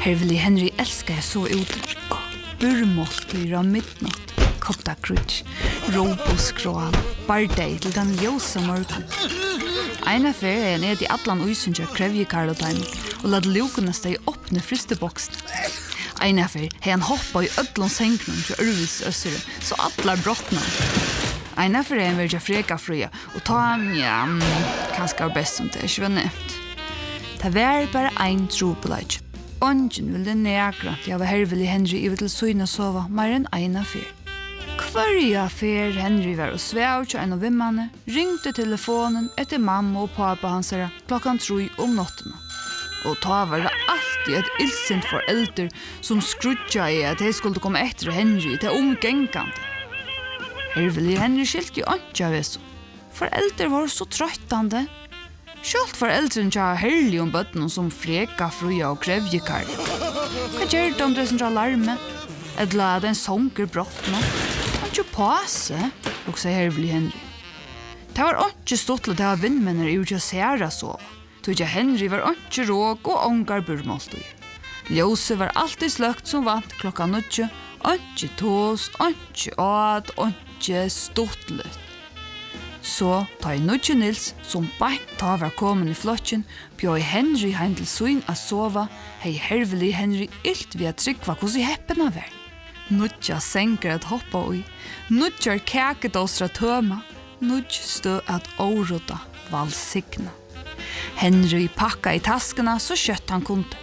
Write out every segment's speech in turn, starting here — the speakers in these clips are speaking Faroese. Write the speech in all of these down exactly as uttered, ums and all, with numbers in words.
Herveli Henry älskar jag så ute. Burmåltyr av midnatt, kokta krutsch, roboskråan, bardej till den ljósa morgon. Eina fer er ned i allan uisunja krevjekarlotein og lad lukuna steg oppne fristeboksen. Eina fer hei han hoppa i ödlon senknum til Ørvis Øssere, så atlar brottna. Eina fer er han verja freka fria, og ta han, ja, kanskje var best som det ikke var nevnt. Det var bare ein trobeleik. Ongen ville nekra til jeg var Herveli Henry i til søyna sova mer enn eina fer. Hvarja fer Henry var og svev til en av vimmane, ringte telefonen etter mamma og pappa hans her klokkan tru om nottena. Og ta var det alltid et ildsint forelder som skrudja i at de skulle komme etter Henry til omgengande. Herveli Henry skilt jo ikke av så. Forelder var så trøttande. Sjølt foreldren tja herlig om bøttene som freka, fruja og krevjekar. Hva gjør det om det som drar larme? Edla er det en sonker brottene? Han tjo pase, og sier Herveli Henry. Det var ikke stortlet til å ha vindmenner i utja særa sova. Tøyja Henry var ikke råk og ångar burmåltøy. Ljøse var alltid sløkt som vant klokka nødje, ikke tås, ikke ad, ikke stortlet. Så ta i nødje Nils, som beint ta var kommet i flotjen, bjør Henry heim til søyn av sova, hei Herveli Henry ilt via tryggva hos i heppena vær. Nødja senker at hoppa ui, nødjar kakedåsra tøma, nødj stø at årota valsigna. Henry pakka i taskena så kjøtt han kunde.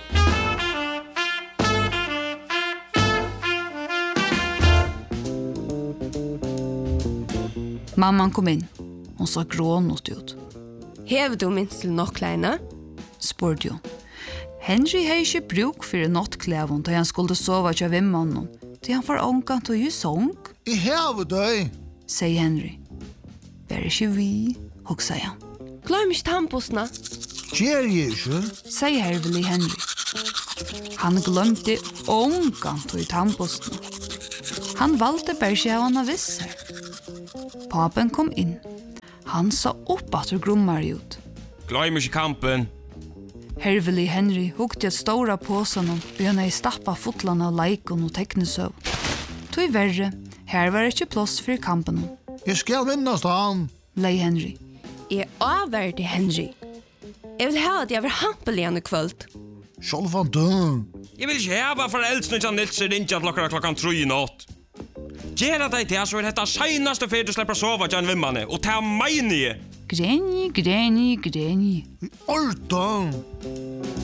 Mamman kom inn. Hon så grånot ut. Hever du minst til nok kleina? Spurte hun. Henry hei ikke bruk for nottklævun da han skulle sova til vimmannen, til han får ångan til å gi sång. I hever døy, sier Henry. Vær ikke vi, og sier han. Glem ikke tannpostna. Kjer jeg ikke, sier Herveli Henry. Han glemte ångan til tannpostna. Han valgte bare ikke av han av visser. Papen kom inn. Han sa opp at du grummar ut. Glöm ikke kampen. Herveli Henry hukte et stora påsen og han hei stappa fotlarna av leikon og teknesøv. Tog verre, her var ikke plass for kampen. jeg skal minnast han. Lei Henry. Jeg avverdig Henry. Jeg vil ha at jeg var hampelig enn i kvöld. Sjolvan døm. Jeg vil ikke heva foreldrene til Nils er ikke at klokka klokkan tru i natt. Gjera deg til så er dette seinaste fyr du slipper sova til en vimmane, og ta meg nye. Greni, greni, greni. Ordan.